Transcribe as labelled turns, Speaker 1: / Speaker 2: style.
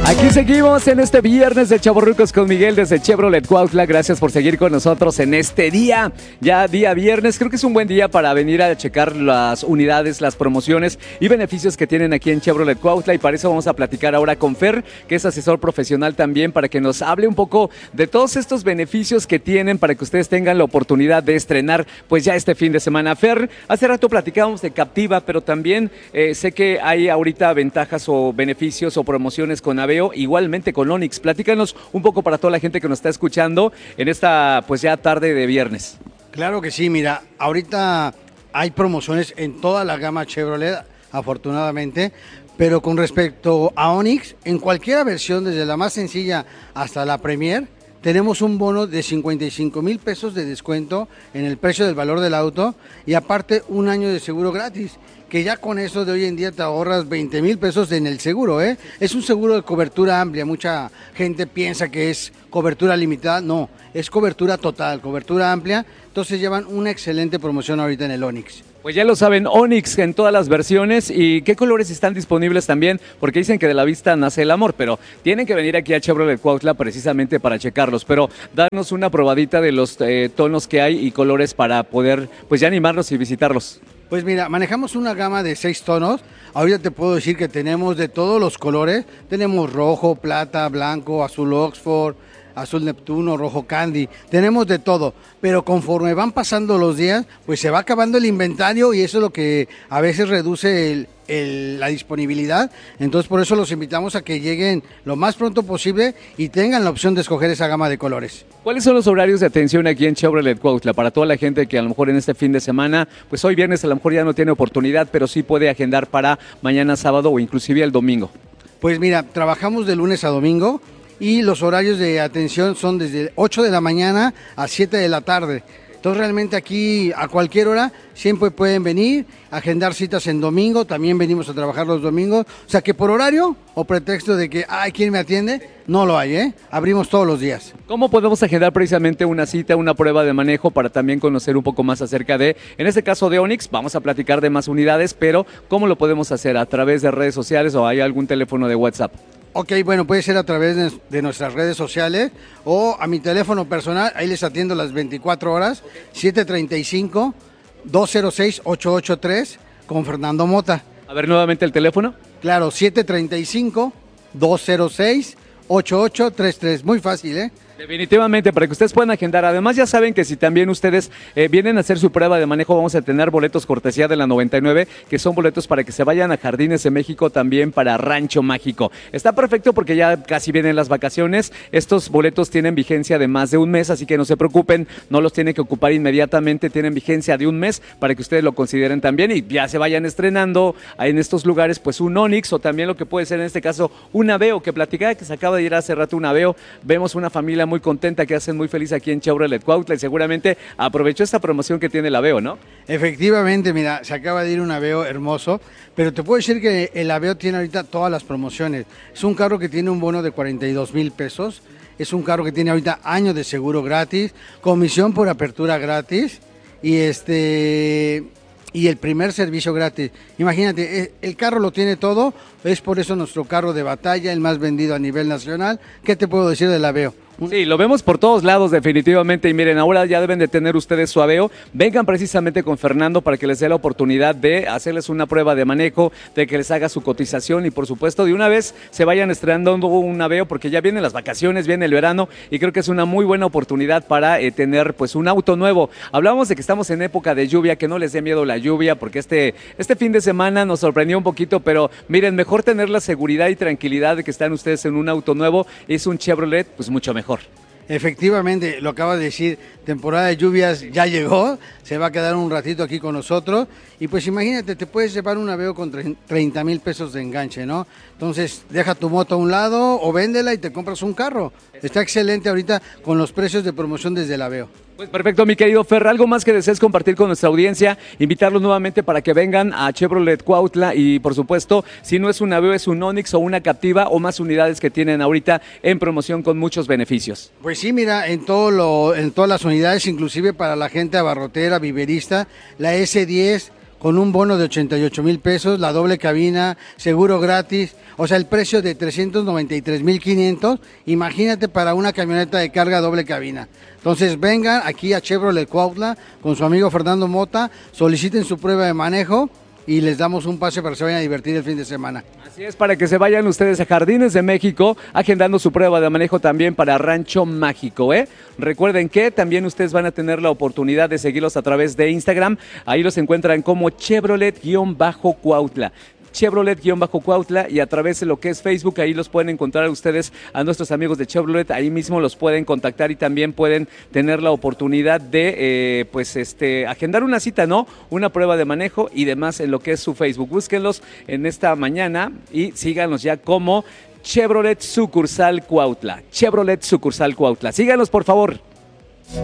Speaker 1: Aquí seguimos en este viernes de Chavorrucos con Miguel desde Chevrolet Cuautla. Gracias por seguir con nosotros en este día, ya día viernes. Creo que es un buen día para venir a checar las unidades, las promociones y beneficios que tienen aquí en Chevrolet Cuautla. Y para eso vamos a platicar ahora con Fer, que es asesor profesional también, para que nos hable un poco de todos estos beneficios que tienen para que ustedes tengan la oportunidad de estrenar pues ya este fin de semana. Fer, hace rato platicábamos de Captiva, pero también sé que hay ahorita ventajas o beneficios o promociones con Aveo, igualmente con Onix. Platícanos un poco para toda la gente que nos está escuchando en esta pues ya tarde de viernes.
Speaker 2: Claro que sí, mira, ahorita hay promociones en toda la gama Chevrolet, afortunadamente, pero con respecto a Onix, en cualquier versión, desde la más sencilla hasta la Premier, tenemos un bono de 55,000 pesos de descuento en el precio del valor del auto y aparte un año de seguro gratis, que ya con eso de hoy en día te ahorras 20,000 pesos en el seguro, ¿eh? Es un seguro de cobertura amplia, mucha gente piensa que es cobertura limitada, no, es cobertura total, cobertura amplia, entonces llevan una excelente promoción ahorita en el Onix.
Speaker 1: Pues ya lo saben, Onix en todas las versiones. ¿Y qué colores están disponibles también? Porque dicen que de la vista nace el amor, pero tienen que venir aquí a Chevrolet Cuautla precisamente para checarlos. Pero darnos una probadita de los tonos que hay y colores para poder pues ya animarlos y visitarlos.
Speaker 2: Pues mira, manejamos una gama de 6 tonos. Ahorita te puedo decir que tenemos de todos los colores. Tenemos rojo, plata, blanco, azul Oxford, azul Neptuno, rojo Candy. Tenemos de todo. Pero conforme van pasando los días, pues se va acabando el inventario y eso es lo que a veces reduce la disponibilidad. Entonces por eso los invitamos a que lleguen lo más pronto posible y tengan la opción de escoger esa gama de colores.
Speaker 1: ¿Cuáles son los horarios de atención aquí en Chevrolet Cuautla para toda la gente que a lo mejor en este fin de semana, pues hoy viernes a lo mejor ya no tiene oportunidad, pero sí puede agendar para mañana sábado o inclusive el domingo?
Speaker 2: Pues mira, trabajamos de lunes a domingo y los horarios de atención son desde 8 de la mañana a 7 de la tarde. Entonces realmente aquí a cualquier hora siempre pueden venir, agendar citas en domingo, también venimos a trabajar los domingos. O sea que por horario o pretexto de que hay quien me atiende, no lo hay, ¿eh? Abrimos todos los días.
Speaker 1: ¿Cómo podemos agendar precisamente una cita, una prueba de manejo para también conocer un poco más acerca de, en este caso de Onix, vamos a platicar de más unidades, pero ¿cómo lo podemos hacer? ¿A través de redes sociales o hay algún teléfono de WhatsApp?
Speaker 2: Ok, bueno, puede ser a través de nuestras redes sociales o a mi teléfono personal, ahí les atiendo las 24 horas, 735-206-883 con Fernando Mota.
Speaker 1: A ver, nuevamente el teléfono.
Speaker 2: Claro, 735-206-8833, muy fácil, ¿eh?
Speaker 1: Definitivamente, para que ustedes puedan agendar. Además, ya saben que si también ustedes vienen a hacer su prueba de manejo, vamos a tener boletos cortesía de la 99, que son boletos para que se vayan a Jardines de México, también para Rancho Mágico. Está perfecto porque ya casi vienen las vacaciones. Estos boletos tienen vigencia de más de un mes, así que no se preocupen, no los tienen que ocupar inmediatamente, tienen vigencia de un mes para que ustedes lo consideren también y ya se vayan estrenando en estos lugares, pues un Onix o también lo que puede ser en este caso un Aveo, que platicaba que se acaba de ir hace rato un Aveo. Vemos una familia muy contenta que hacen muy feliz aquí en Chevrolet Cuautla y seguramente aprovechó esta promoción que tiene el Aveo, ¿no?
Speaker 2: Efectivamente, mira, se acaba de ir un Aveo hermoso, pero te puedo decir que el Aveo tiene ahorita todas las promociones. Es un carro que tiene un bono de 42,000 pesos, es un carro que tiene ahorita año de seguro gratis, comisión por apertura gratis y y el primer servicio gratis. Imagínate, el carro lo tiene todo, es por eso nuestro carro de batalla, el más vendido a nivel nacional. ¿Qué te puedo decir del Aveo?
Speaker 1: Sí, lo vemos por todos lados definitivamente y miren, ahora ya deben de tener ustedes su Aveo. Vengan precisamente con Fernando para que les dé la oportunidad de hacerles una prueba de manejo, de que les haga su cotización y por supuesto de una vez se vayan estrenando un Aveo porque ya vienen las vacaciones, viene el verano y creo que es una muy buena oportunidad para tener pues un auto nuevo. Hablamos de que estamos en época de lluvia, que no les dé miedo la lluvia porque este fin de semana nos sorprendió un poquito, pero miren, mejor tener la seguridad y tranquilidad de que están ustedes en un auto nuevo, es un Chevrolet, pues mucho mejor.
Speaker 2: Efectivamente, lo acaba de decir, temporada de lluvias ya llegó, se va a quedar un ratito aquí con nosotros y pues imagínate, te puedes llevar un Aveo con 30,000 pesos de enganche, ¿no? Entonces deja tu moto a un lado o véndela y te compras un carro. Está excelente ahorita con los precios de promoción desde el Aveo.
Speaker 1: Pues perfecto, mi querido Fer, algo más que desees compartir con nuestra audiencia, invitarlos nuevamente para que vengan a Chevrolet Cuautla y por supuesto, si no es un Aveo, es un Onix o una Captiva o más unidades que tienen ahorita en promoción con muchos beneficios.
Speaker 2: Pues sí, mira, en todas las unidades, inclusive para la gente abarrotera, viverista, la S10 con un bono de 88,000 pesos, la doble cabina, seguro gratis, o sea, el precio de 393,500, imagínate para una camioneta de carga doble cabina. Entonces vengan aquí a Chevrolet Cuautla con su amigo Fernando Mota, soliciten su prueba de manejo y les damos un pase para que se vayan a divertir el fin de semana.
Speaker 1: Así es, para que se vayan ustedes a Jardines de México, agendando su prueba de manejo también para Rancho Mágico, ¿eh? Recuerden que también ustedes van a tener la oportunidad de seguirlos a través de Instagram. Ahí los encuentran como Chevrolet-Cuautla. Chevrolet-Cuautla, y a través de lo que es Facebook, ahí los pueden encontrar ustedes a nuestros amigos de Chevrolet, ahí mismo los pueden contactar y también pueden tener la oportunidad de agendar una cita, ¿no? Una prueba de manejo y demás en lo que es su Facebook. Búsquenlos en esta mañana y síganos ya como Chevrolet Sucursal Cuautla. Chevrolet Sucursal Cuautla. Síganos, por favor.